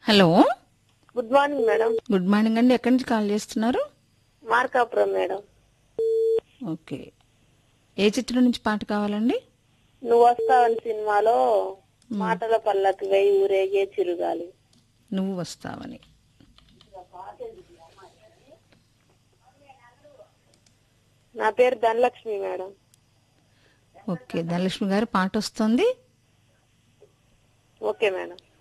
Hello, good morning madam. Good morning అండి. ఎక్కడి నుంచి కాల్ చేస్తున్నారు? మార్కాపురం మేడం. ఓకే, ఏ చిత్రం నుంచి పాట కావాలండి? నువ్వు వస్తావని సినిమాలో మాటల పల్లకి వేయి ఊరేగే చిరుగాలి. నువ్వు వస్తావని. నా పేరు ధనలక్ష్మి మేడం. ఓకే, ధనలక్ష్మి గారు పాట వస్తుంది. Okay madam.